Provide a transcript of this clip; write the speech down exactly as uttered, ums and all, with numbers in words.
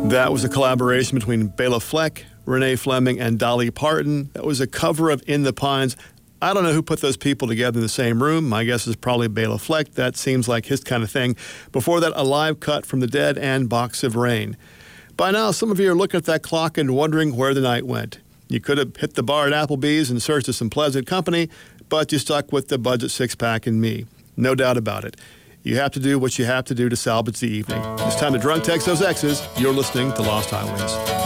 That was a collaboration between Bela Fleck, Renee Fleming, and Dolly Parton. That was a cover of In the Pines. I don't know who put those people together in the same room. My guess is probably Bela Fleck. That seems like his kind of thing. Before that, a live cut from The Dead and Box of Rain. By now, some of you are looking at that clock and wondering where the night went. You could have hit the bar at Applebee's in search of some pleasant company, but you stuck with the budget six-pack and me. No doubt about it. You have to do what you have to do to salvage the evening. It's time to drunk text those exes. You're listening to Lost Highways.